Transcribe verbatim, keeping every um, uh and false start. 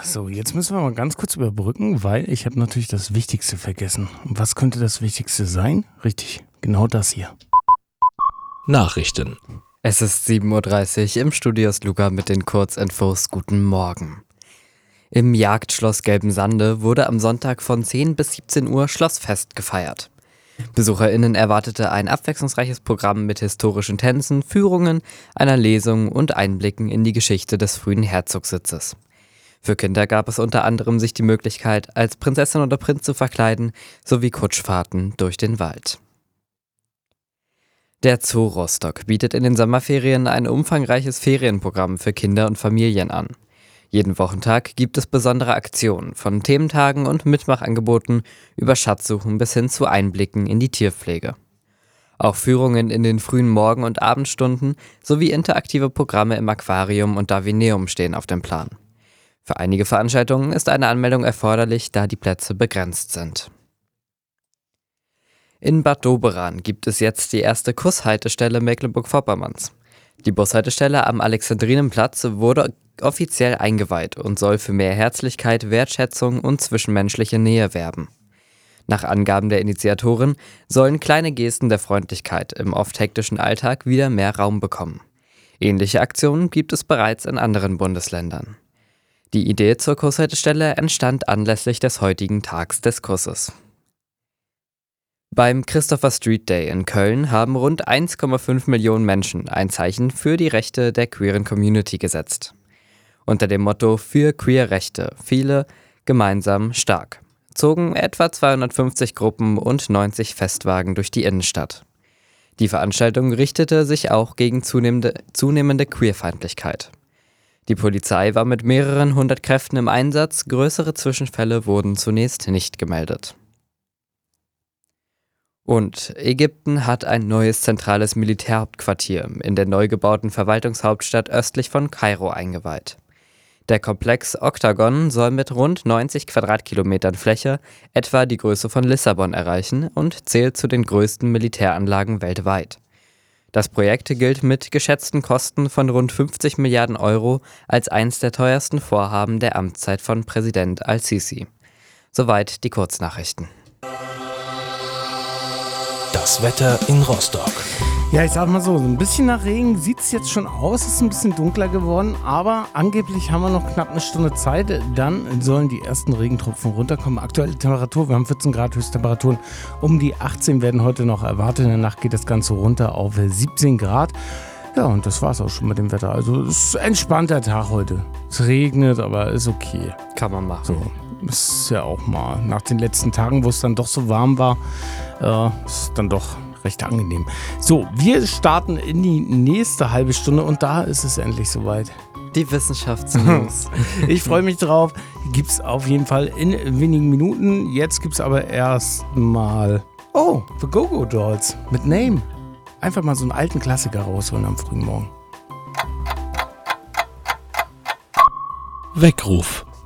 So, jetzt müssen wir mal ganz kurz überbrücken, weil ich habe natürlich das Wichtigste vergessen. Und was könnte das Wichtigste sein? Richtig, genau das hier. Nachrichten. Es ist sieben Uhr dreißig, im Studio ist Luca mit den Kurzinfos. Guten Morgen. Im Jagdschloss Gelbensande wurde am Sonntag von zehn bis siebzehn Uhr Schlossfest gefeiert. BesucherInnen erwartete ein abwechslungsreiches Programm mit historischen Tänzen, Führungen, einer Lesung und Einblicken in die Geschichte des frühen Herzogssitzes. Für Kinder gab es unter anderem sich die Möglichkeit, als Prinzessin oder Prinz zu verkleiden, sowie Kutschfahrten durch den Wald. Der Zoo Rostock bietet in den Sommerferien ein umfangreiches Ferienprogramm für Kinder und Familien an. Jeden Wochentag gibt es besondere Aktionen, von Thementagen und Mitmachangeboten über Schatzsuchen bis hin zu Einblicken in die Tierpflege. Auch Führungen in den frühen Morgen- und Abendstunden sowie interaktive Programme im Aquarium und Darwineum stehen auf dem Plan. Für einige Veranstaltungen ist eine Anmeldung erforderlich, da die Plätze begrenzt sind. In Bad Doberan gibt es jetzt die erste Kushaltestelle Mecklenburg-Vorpommerns. Die Bushaltestelle am Alexandrinenplatz wurde offiziell eingeweiht und soll für mehr Herzlichkeit, Wertschätzung und zwischenmenschliche Nähe werben. Nach Angaben der Initiatorin sollen kleine Gesten der Freundlichkeit im oft hektischen Alltag wieder mehr Raum bekommen. Ähnliche Aktionen gibt es bereits in anderen Bundesländern. Die Idee zur Kusshaltestelle entstand anlässlich des heutigen Tags des Kusses. Beim Christopher Street Day in Köln haben rund eins Komma fünf Millionen Menschen ein Zeichen für die Rechte der queeren Community gesetzt. Unter dem Motto „Für queer Rechte, viele, gemeinsam, stark“ zogen etwa zweihundertfünfzig Gruppen und neunzig Festwagen durch die Innenstadt. Die Veranstaltung richtete sich auch gegen zunehmende, zunehmende Queerfeindlichkeit. Die Polizei war mit mehreren hundert Kräften im Einsatz, größere Zwischenfälle wurden zunächst nicht gemeldet. Und Ägypten hat ein neues zentrales Militärhauptquartier in der neu gebauten Verwaltungshauptstadt östlich von Kairo eingeweiht. Der Komplex Oktagon soll mit rund neunzig Quadratkilometern Fläche etwa die Größe von Lissabon erreichen und zählt zu den größten Militäranlagen weltweit. Das Projekt gilt mit geschätzten Kosten von rund fünfzig Milliarden Euro als eines der teuersten Vorhaben der Amtszeit von Präsident al-Sisi. Soweit die Kurznachrichten. Das Wetter in Rostock. Ja, ich sag mal so, so ein bisschen nach Regen sieht es jetzt schon aus, ist ein bisschen dunkler geworden, aber angeblich haben wir noch knapp eine Stunde Zeit, dann sollen die ersten Regentropfen runterkommen. Aktuelle Temperatur, wir haben vierzehn Grad Höchsttemperaturen, um die achtzehn werden heute noch erwartet, in der Nacht geht das Ganze runter auf siebzehn Grad. Ja, und das war's auch schon mit dem Wetter, also es ist ein entspannter Tag heute. Es regnet, aber ist okay. Kann man machen. So, ist ja auch mal nach den letzten Tagen, wo es dann doch so warm war, äh, ist dann doch recht angenehm. So, wir starten in die nächste halbe Stunde und da ist es endlich soweit. Die Wissenschaftsnews. Ich freue mich drauf. Gibt's auf jeden Fall in wenigen Minuten. Jetzt gibt's aber erstmal oh, The Go-Go Dolls mit Name. Einfach mal so einen alten Klassiker rausholen am frühen Morgen. Weckruf.